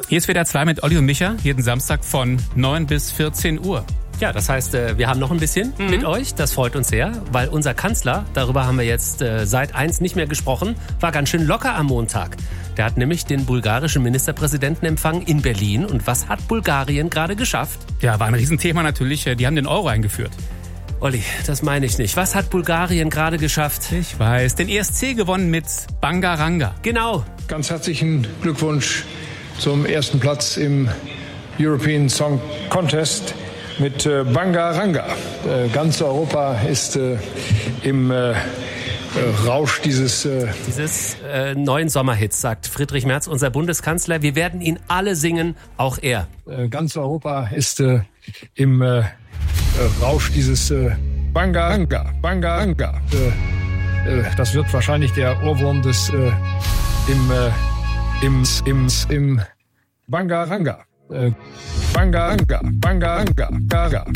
Hier ist WDR 2 mit Olli und Micha, jeden Samstag von 9 bis 14 Uhr. Ja, das heißt, wir haben noch ein bisschen mit euch. Das freut uns sehr, weil unser Kanzler, darüber haben wir jetzt seit 1 nicht mehr gesprochen, war ganz schön locker am Montag. Der hat nämlich den bulgarischen Ministerpräsidenten empfangen in Berlin. Und was hat Bulgarien gerade geschafft? Ja, war ein Riesenthema natürlich. Die haben den Euro eingeführt. Olli, das meine ich nicht. Was hat Bulgarien gerade geschafft? Ich weiß, den ESC gewonnen mit Bangaranga. Genau. Ganz herzlichen Glückwunsch zum ersten Platz im European Song Contest mit Bangaranga. Ganz Europa ist im Rausch dieses neuen Sommerhits, sagt Friedrich Merz, unser Bundeskanzler. Wir werden ihn alle singen, auch er. Ganz Europa ist im Rausch dieses Bangaranga. Bangaranga. Das wird wahrscheinlich der Ohrwurm des im Bangaranga. Bangaranga. Bangaranga.